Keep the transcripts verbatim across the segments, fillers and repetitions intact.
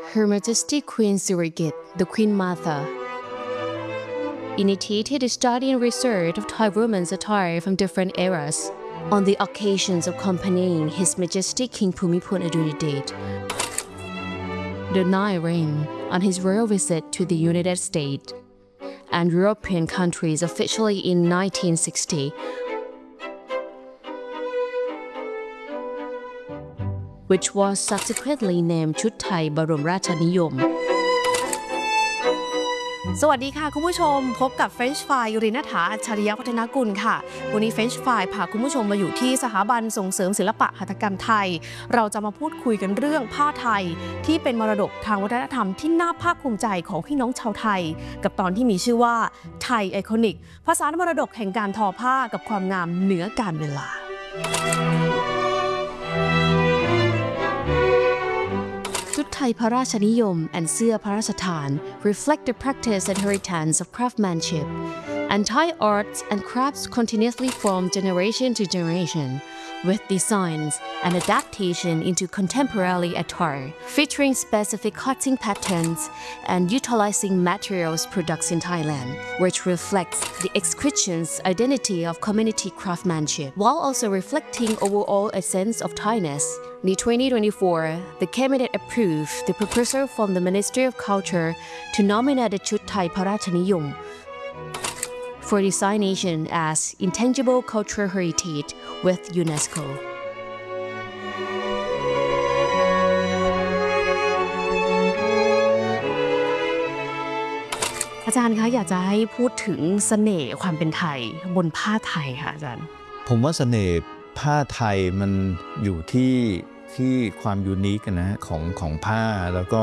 Her Majesty Queen Sirikit, the Queen Mother, initiated a study and research of Thai women's attire from different eras on the occasions of accompanying His Majesty King Bhumibol Adulyadej, the ninth reign, on his royal visit to the United States and European countries officially in nineteen sixty, which was subsequently named ชุดไทยบรมราชนิยมสวัสดีค่ะคุณผู้ชมพบกับ French Fry ริณฐาอัจฉริยวัฒนกุลค่ะวันนี้ French Fry พาคุณผู้ชมมาอยู่ที่สถาบันส่งเสริมศิลปะหัตถกรรมไทยเราจะมาพูดคุยกันเรื่องผ้าไทยที่เป็นมรดกทางวัฒนธรรมที่น่าภาคภูมิใจของพี่น้องชาวไทยกับตอนที่มีชื่อว่าไทยไอคอนิกภาษามรดกแห่งการทอผ้ากับความงามเหนือกาลเวลาชุดไทยพระราชนิยม and เสื้อพระราชทาน reflect the practice and heritage of craftsmanship, and Thai arts and crafts continuously from generation to generation, with designs and adaptation into contemporary attire, featuring specific cutting patterns and utilizing materials produced in Thailand, which reflects the exquisite identity of community craftsmanship, while also reflecting overall a sense of Thainess. In twenty twenty-four, the Cabinet approved the proposal from the Ministry of Culture to nominate the ชุดไทยพระราชนิยม for designation as intangible cultural heritage with UNESCO. อาจารย์คะอยากจะให้พูดถึงเสน่ห์ความเป็นไทยบนผ้าไทยค่ะอาจารย์ผมว่าเสน่ห์ผ้าไทยมันอยู่ที่ที่ความยูนิคนะของของผ้าแล้วก็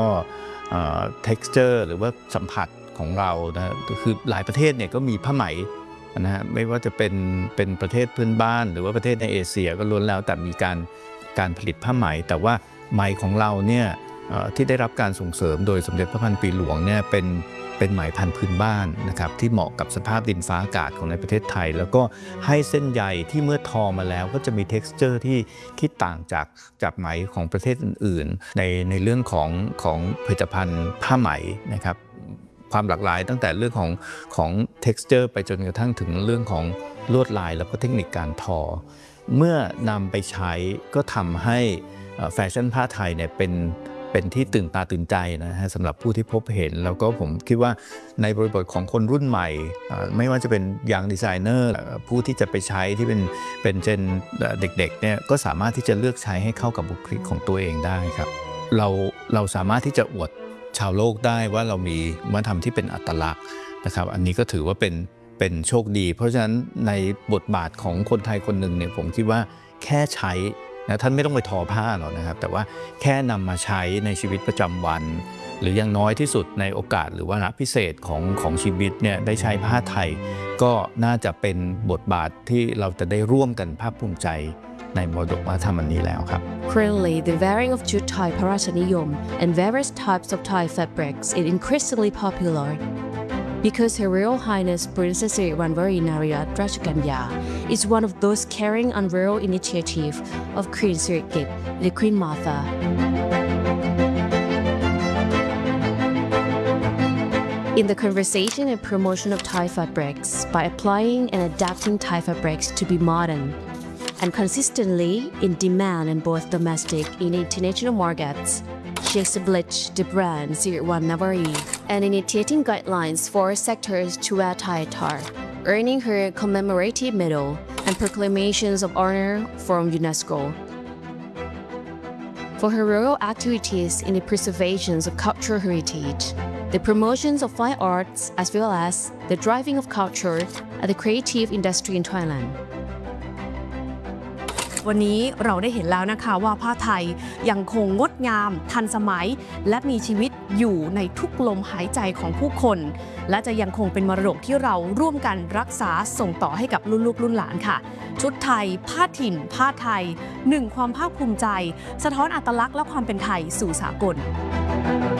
texture หรือว่าสัมผัสของเรานะคือหลายประเทศเนี่ยก็มีผ้าไหมนะฮะไม่ว่าจะเป็นเป็นประเทศเพื่อนบ้านหรือว่าประเทศในเอเชียก็ล้วนแล้วแต่มีการการผลิตผ้าไหมแต่ว่าไหมของเราเนี่ยที่ได้รับการส่งเสริมโดยสมเด็จพระพันปีหลวงเนี่ยเป็นเป็นไหมพันธุ์พื้นบ้านนะครับที่เหมาะกับสภาพดินฟ้าอากาศของในประเทศไทยแล้วก็ให้เส้นใยที่เมื่อทอมาแล้วก็จะมี texture ที่ที่ต่างจากจากไหมของประเทศอื่นๆในในเรื่องของของผลิตภัณฑ์ผ้าไหมนะครับความหลากหลายตั้งแต่เรื่องของของ texture ไปจนกระทั่งถึงเรื่องของลวดลายแล้วก็เทคนิคการทอเมื่อนำไปใช้ก็ทำให้แฟชั่นผ้าไทยเนี่ยเป็นเป็นที่ตื่นตาตื่นใจนะฮะสำหรับผู้ที่พบเห็นแล้วก็ผมคิดว่าในบริบทของคนรุ่นใหม่ไม่ว่าจะเป็นยังดีไซเนอร์ผู้ที่จะไปใช้ที่เป็นเป็นเจนเด็กๆเนี่ยก็สามารถที่จะเลือกใช้ให้เข้ากับบุคลิกของตัวเองได้ครับเราเราสามารถที่จะอวดชาวโลกได้ว่าเรามีวัฒนธรรมที่เป็นอัตลักษณ์นะครับอันนี้ก็ถือว่าเป็นเป็นโชคดีเพราะฉะนั้นในบทบาทของคนไทยคนหนึ่งเนี่ยผมคิดว่าแค่ใช้นะท่านไม่ต้องไปทอผ้าหรอกนะครับแต่ว่าแค่นำมาใช้ในชีวิตประจำวันหรืออย่างน้อยที่สุดในโอกาสหรือวาระพิเศษของของชีวิตเนี่ยได้ใช้ผ้าไทยก็น่าจะเป็นบทบาทที่เราจะได้ร่วมกันภาคภูมิใจในมรดกวัฒนธรรมอันนี้แล้วครับ Currently, the wearing of ชุดไทยพระราชนิยม and various types of Thai fabrics is increasingly popular because Her Royal Highness Princess Sirivanwari Narayat Rajkanya is one of those carrying on royal initiative of Queen Sirikit, the Queen Mother. In the conversation and promotion of Thai fabrics by applying and adapting Thai fabrics to be modern and consistently in demand in both domestic and international markets, she established the brand Sirivanwari and initiating guidelines for sectors to wear Thai attire, earning her commemorative medal and proclamations of honor from UNESCO. For her royal activities in the preservation of cultural heritage, the promotions of fine arts as well as the driving of culture and the creative industry in Thailand.วันนี้เราได้เห็นแล้วนะคะว่าผ้าไทยยังคงงดงามทันสมัยและมีชีวิตอยู่ในทุกลมหายใจของผู้คนและจะยังคงเป็นมรดกที่เราร่วมกันรักษาส่งต่อให้กับรุ่นลูกรุ่นหลานค่ะชุดไทยผ้าถิ่นผ้าไทยหนึ่งความภาคภูมิใจสะท้อนอัตลักษณ์และความเป็นไทยสู่สากล